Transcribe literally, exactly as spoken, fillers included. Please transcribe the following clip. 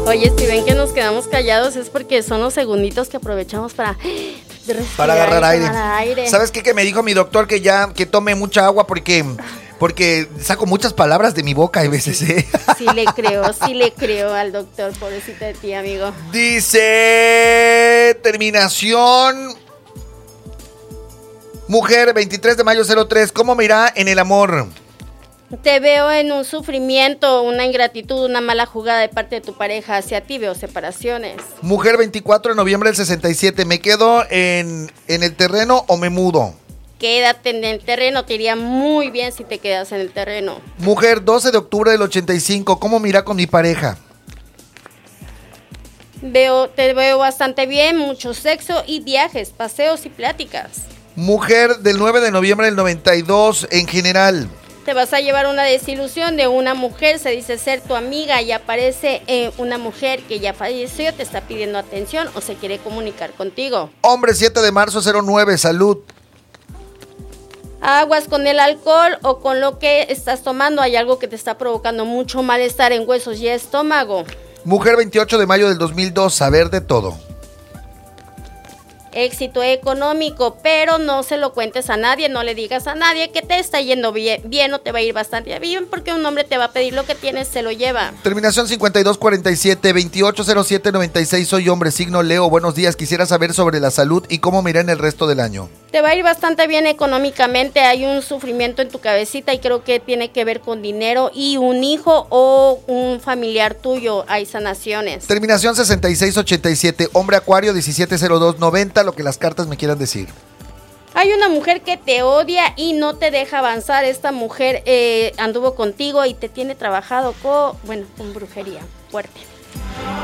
Oye, si ven que nos quedamos callados es porque son los segunditos que aprovechamos para para agarrar aire. aire. ¿Sabes qué? Que me dijo mi doctor que ya que tome mucha agua porque porque saco muchas palabras de mi boca a veces, ¿eh? Sí le creo, sí le creo al doctor, pobrecita de ti, amigo. Dice terminación mujer veintitrés de mayo cero tres, ¿cómo me irá en el amor? Te veo en un sufrimiento, una ingratitud, una mala jugada de parte de tu pareja hacia ti, veo separaciones. Mujer veinticuatro de noviembre del sesenta y siete, ¿me quedo en, en el terreno o me mudo? Quédate en el terreno, te iría muy bien si te quedas en el terreno. Mujer doce de octubre del ochenta y cinco, ¿cómo me irá con mi pareja? Veo, te veo bastante bien, mucho sexo y viajes, paseos y pláticas. Mujer del nueve de noviembre del noventa y dos, en general. Te vas a llevar una desilusión de una mujer, se dice ser tu amiga y aparece eh, una mujer que ya falleció, te está pidiendo atención o se quiere comunicar contigo. Hombre, siete de marzo cero nueve, salud. Aguas con el alcohol o con lo que estás tomando, hay algo que te está provocando mucho malestar en huesos y estómago. Mujer veintiocho de mayo del dos mil dos, saber de todo. Éxito económico, pero no se lo cuentes a nadie, no le digas a nadie que te está yendo bien, bien o te va a ir bastante bien, porque un hombre te va a pedir lo que tienes, se lo lleva. Terminación cincuenta y dos cuarenta y siete, veintiocho cero siete noventa y seis, soy hombre, signo Leo, buenos días, quisiera saber sobre la salud y cómo me irá en el resto del año. Te va a ir bastante bien económicamente, hay un sufrimiento en tu cabecita y creo que tiene que ver con dinero y un hijo o un familiar tuyo, hay sanaciones. Terminación sesenta y seis ochenta y siete, hombre acuario diecisiete cero dos noventa, lo que las cartas me quieran decir. Hay una mujer que te odia y no te deja avanzar, esta mujer eh, anduvo contigo y te tiene trabajado con, bueno, con brujería fuerte.